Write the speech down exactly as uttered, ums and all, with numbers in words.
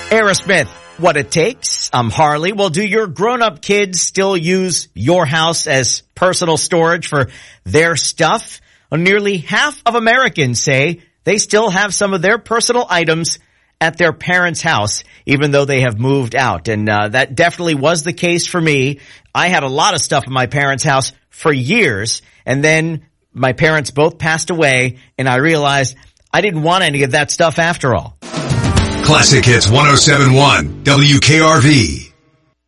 Aerosmith, What It Takes. I'm Harley. Well, do your grown-up kids still use your house as personal storage for their stuff? Well, nearly half of Americans say they still have some of their personal items at their parents' house, even though they have moved out. And uh, that definitely was the case for me. I had a lot of stuff in my parents' house for years, and then my parents both passed away, and I realized I didn't want any of that stuff after all. Classic Hits one oh seven point one W K R V.